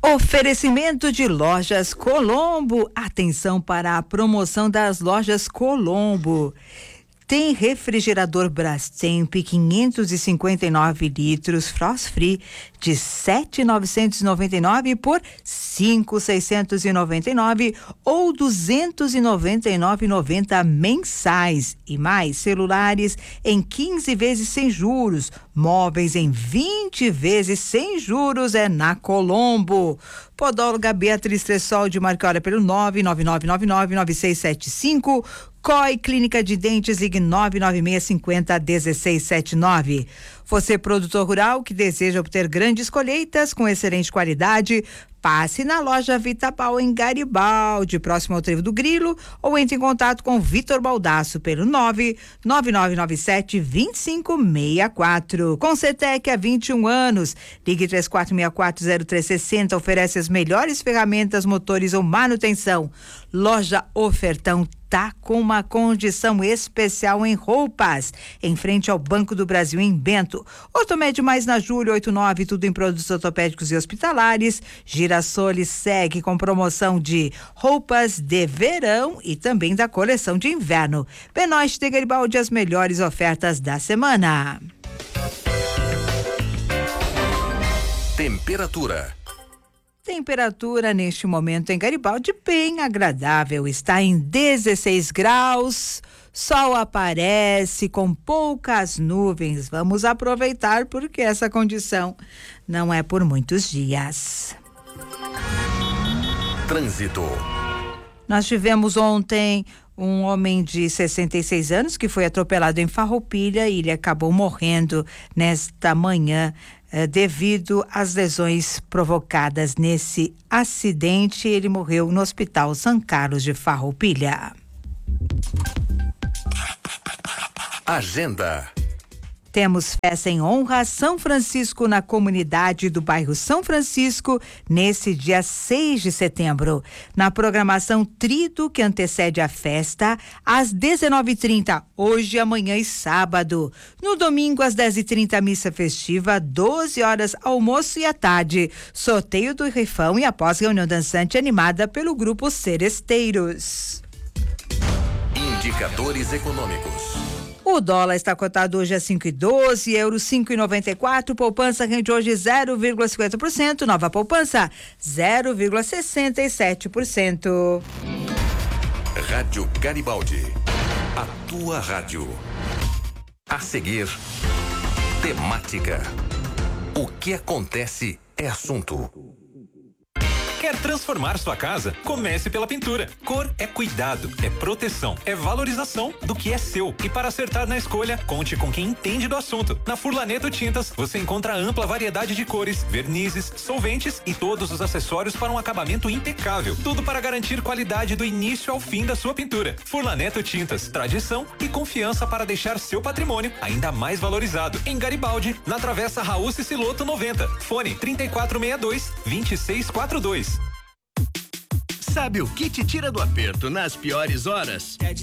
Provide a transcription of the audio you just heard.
Oferecimento de Lojas Colombo. Atenção para a promoção das Lojas Colombo. Tem refrigerador Brastemp 559 litros Frost Free de 7.999 por 5.699 ou 299,90 mensais. E mais celulares em 15 vezes sem juros, móveis em 20 vezes sem juros é na Colombo. Podóloga Beatriz Tressol de Marcória pelo 999999675. COI Clínica de Dentes ligue 99650-1679. Você, produtor rural que deseja obter grandes colheitas com excelente qualidade, passe na loja Vitapau em Garibaldi, próximo ao Trevo do Grilo, ou entre em contato com Vitor Baldasso pelo 99997-2564. Com CETEC há 21 anos, ligue 34640360, oferece as melhores ferramentas, motores ou manutenção. Loja Ofertão tá com uma condição especial em roupas, em frente ao Banco do Brasil em Bento. Ortomed mais na Júlio 89, tudo em produtos ortopédicos e hospitalares. Girassoli segue com promoção de roupas de verão e também da coleção de inverno. Benoist de Garibaldi, as melhores ofertas da semana. Temperatura neste momento em Garibaldi bem agradável, está em 16 graus, sol aparece com poucas nuvens. Vamos aproveitar porque essa condição não é por muitos dias. Trânsito. Nós tivemos ontem um homem de 66 anos que foi atropelado em Farroupilha e ele acabou morrendo nesta manhã devido às lesões provocadas nesse acidente. Ele morreu no Hospital São Carlos de Farroupilha. Agenda. Temos festa em honra a São Francisco na comunidade do bairro São Francisco nesse dia 6 de setembro. Na programação Trido, que antecede a festa, às 19h30, hoje, amanhã e sábado. No domingo, às 10h30, missa festiva, 12 horas, almoço e à tarde. Sorteio do rifão e após reunião dançante animada pelo grupo Seresteiros. Indicadores econômicos. O dólar está cotado hoje a 5,12, euro 5,94, poupança rende hoje 0,50%, nova poupança 0,67%. Rádio Garibaldi, a tua rádio. A seguir, temática. O que acontece é assunto. Quer transformar sua casa? Comece pela pintura. Cor é cuidado, é proteção, é valorização do que é seu. E para acertar na escolha, conte com quem entende do assunto. Na Furlaneto Tintas, você encontra ampla variedade de cores, vernizes, solventes e todos os acessórios para um acabamento impecável. Tudo para garantir qualidade do início ao fim da sua pintura. Furlaneto Tintas, tradição e confiança para deixar seu patrimônio ainda mais valorizado. Em Garibaldi, na Travessa Raul Ciciloto 90. Fone 3462-2642. Sabe o que te tira do aperto nas piores horas?